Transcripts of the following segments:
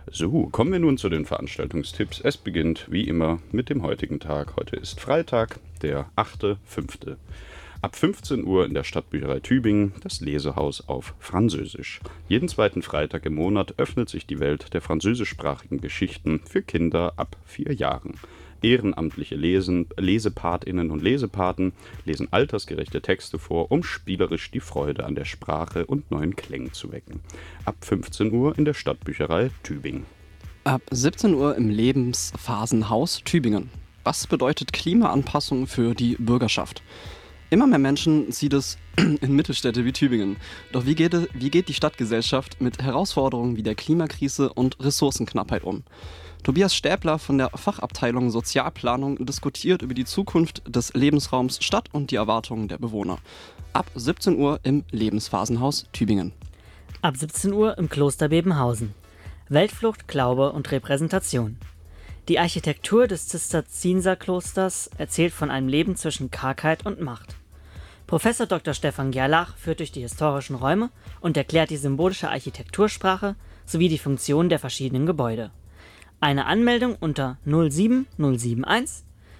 So, kommen wir nun zu den Veranstaltungstipps. Es beginnt wie immer mit dem heutigen Tag. Heute ist Freitag, der 8.5. Ab 15 Uhr in der Stadtbücherei Tübingen das Lesehaus auf Französisch. Jeden zweiten Freitag im Monat öffnet sich die Welt der französischsprachigen Geschichten für Kinder ab 4 Jahren. Ehrenamtliche Lesepatinnen und Lesepaten lesen altersgerechte Texte vor, um spielerisch die Freude an der Sprache und neuen Klängen zu wecken. Ab 15 Uhr in der Stadtbücherei Tübingen. Ab 17 Uhr im Lebensphasenhaus Tübingen. Was bedeutet Klimaanpassung für die Bürgerschaft? Immer mehr Menschen zieht es in Mittelstädte wie Tübingen. Doch wie geht die Stadtgesellschaft mit Herausforderungen wie der Klimakrise und Ressourcenknappheit um? Tobias Stäbler von der Fachabteilung Sozialplanung diskutiert über die Zukunft des Lebensraums Stadt und die Erwartungen der Bewohner. Ab 17 Uhr im Lebensphasenhaus Tübingen. Ab 17 Uhr im Kloster Bebenhausen. Weltflucht, Glaube und Repräsentation. Die Architektur des Zisterzienserklosters erzählt von einem Leben zwischen Kargheit und Macht. Professor Dr. Stefan Gerlach führt durch die historischen Räume und erklärt die symbolische Architektursprache sowie die Funktion der verschiedenen Gebäude. Eine Anmeldung unter 07071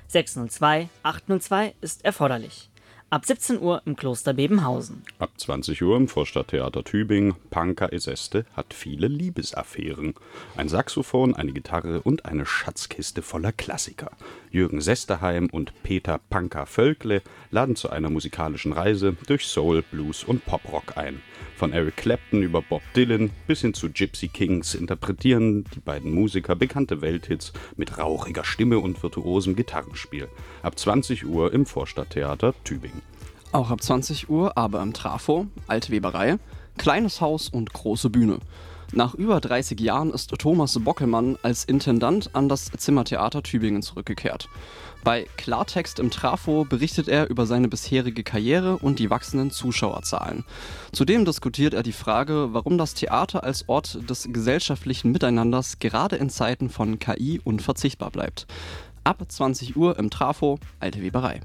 602 802 ist erforderlich. Ab 17 Uhr im Kloster Bebenhausen. Ab 20 Uhr im Vorstadttheater Tübingen. Panka Eseste hat viele Liebesaffären. Ein Saxophon, eine Gitarre und eine Schatzkiste voller Klassiker. Jürgen Sesterheim und Peter Panka Völkle laden zu einer musikalischen Reise durch Soul, Blues und Poprock ein. Von Eric Clapton über Bob Dylan bis hin zu Gypsy Kings interpretieren die beiden Musiker bekannte Welthits mit rauchiger Stimme und virtuosem Gitarrenspiel. Ab 20 Uhr im Vorstadttheater Tübingen. Auch ab 20 Uhr, aber im Trafo, Alte Weberei, kleines Haus und große Bühne. Nach über 30 Jahren ist Thomas Bockelmann als Intendant an das Zimmertheater Tübingen zurückgekehrt. Bei Klartext im Trafo berichtet er über seine bisherige Karriere und die wachsenden Zuschauerzahlen. Zudem diskutiert er die Frage, warum das Theater als Ort des gesellschaftlichen Miteinanders gerade in Zeiten von KI unverzichtbar bleibt. Ab 20 Uhr im Trafo, Alte Weberei.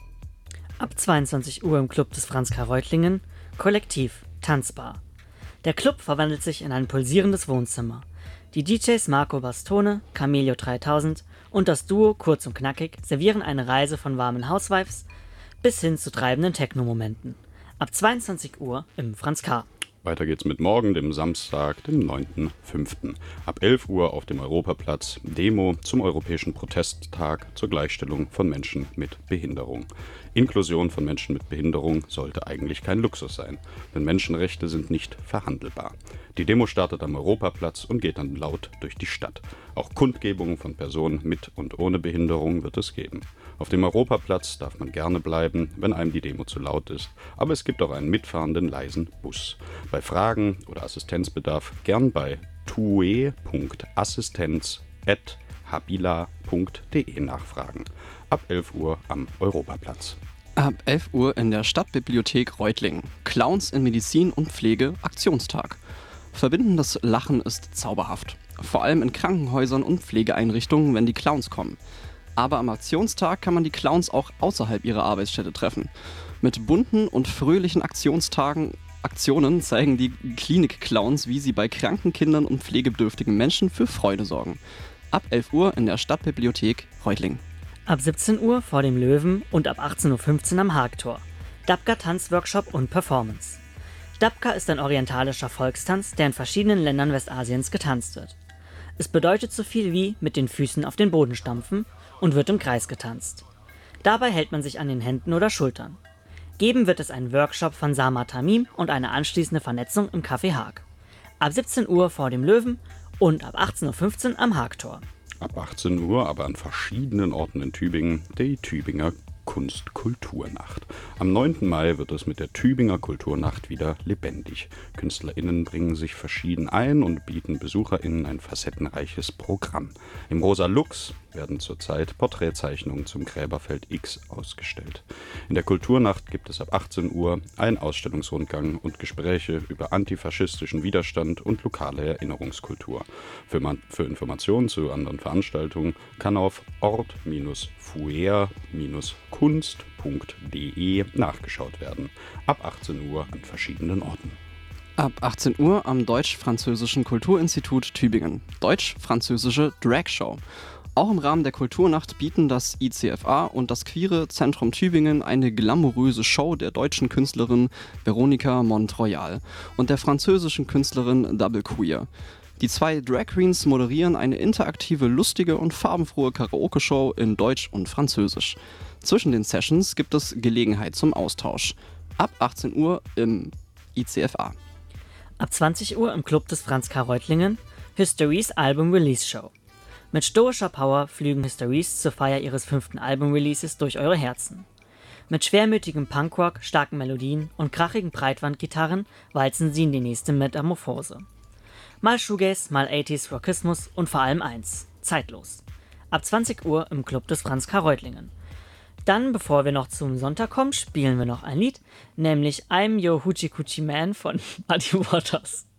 Ab 22 Uhr im Club des Franz K. Reutlingen, Kollektiv, Tanzbar. Der Club verwandelt sich in ein pulsierendes Wohnzimmer. Die DJs Marco Bastone, Camelio 3000 und das Duo Kurz und Knackig servieren eine Reise von warmen Housewives bis hin zu treibenden Techno-Momenten. Ab 22 Uhr im Franz K. Weiter geht's mit morgen, dem Samstag, dem 9.5. Ab 11 Uhr auf dem Europaplatz Demo zum Europäischen Protesttag zur Gleichstellung von Menschen mit Behinderung. Inklusion von Menschen mit Behinderung sollte eigentlich kein Luxus sein, denn Menschenrechte sind nicht verhandelbar. Die Demo startet am Europaplatz und geht dann laut durch die Stadt. Auch Kundgebungen von Personen mit und ohne Behinderung wird es geben. Auf dem Europaplatz darf man gerne bleiben, wenn einem die Demo zu laut ist, aber es gibt auch einen mitfahrenden leisen Bus. Bei Fragen oder Assistenzbedarf gern bei tue.assistenz@habila.de nachfragen. Ab 11 Uhr am Europaplatz. Ab 11 Uhr in der Stadtbibliothek Reutlingen. Clowns in Medizin und Pflege Aktionstag. Verbindendes Lachen ist zauberhaft. Vor allem in Krankenhäusern und Pflegeeinrichtungen, wenn die Clowns kommen. Aber am Aktionstag kann man die Clowns auch außerhalb ihrer Arbeitsstätte treffen. Mit bunten und fröhlichen Aktionen zeigen die Klinik-Clowns, wie sie bei kranken Kindern und pflegebedürftigen Menschen für Freude sorgen. Ab 11 Uhr in der Stadtbibliothek Reutlingen. Ab 17 Uhr vor dem Löwen und ab 18.15 Uhr am Haagtor. Dabka Tanzworkshop und Performance. Dabka ist ein orientalischer Volkstanz, der in verschiedenen Ländern Westasiens getanzt wird. Es bedeutet so viel wie mit den Füßen auf den Boden stampfen und wird im Kreis getanzt. Dabei hält man sich an den Händen oder Schultern. Geben wird es einen Workshop von Sama Tamim und eine anschließende Vernetzung im Café Haag. Ab 17 Uhr vor dem Löwen und ab 18.15 Uhr am Haagtor. Ab 18 Uhr, aber an verschiedenen Orten in Tübingen, die Tübinger Kunst-Kulturnacht. Am 9. Mai wird es mit der Tübinger Kulturnacht wieder lebendig. KünstlerInnen bringen sich verschieden ein und bieten BesucherInnen ein facettenreiches Programm. Im Rosa Lux werden zurzeit Porträtzeichnungen zum Gräberfeld X ausgestellt. In der Kulturnacht gibt es ab 18 Uhr einen Ausstellungsrundgang und Gespräche über antifaschistischen Widerstand und lokale Erinnerungskultur. Für Informationen zu anderen Veranstaltungen kann auf ort-fuer-kunst.de nachgeschaut werden. Ab 18 Uhr an verschiedenen Orten. Ab 18 Uhr am Deutsch-Französischen Kulturinstitut Tübingen. Deutsch-Französische Drag Show. Auch im Rahmen der Kulturnacht bieten das ICFA und das Queere Zentrum Tübingen eine glamouröse Show der deutschen Künstlerin Veronika Montroyal und der französischen Künstlerin Double Queer. Die zwei Drag Queens moderieren eine interaktive, lustige und farbenfrohe Karaoke-Show in Deutsch und Französisch. Zwischen den Sessions gibt es Gelegenheit zum Austausch. Ab 18 Uhr im ICFA. Ab 20 Uhr im Club des Franz K. Reutlingen Hysteries Album Release Show. Mit stoischer Power flügen Hysteries zur Feier ihres 5. Album-Releases durch eure Herzen. Mit schwermütigem Punkrock, starken Melodien und krachigen Breitwandgitarren walzen sie in die nächste Metamorphose. Mal Shoegaze, mal 80s Rockismus und vor allem eins: zeitlos. Ab 20 Uhr im Club des Franz K. Reutlingen. Dann, bevor wir noch zum Sonntag kommen, spielen wir noch ein Lied, nämlich I'm Your Hoochie Coochie Man von Muddy Waters.